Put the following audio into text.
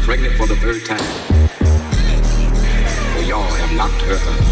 pregnant for the third time. For y'all have knocked her up.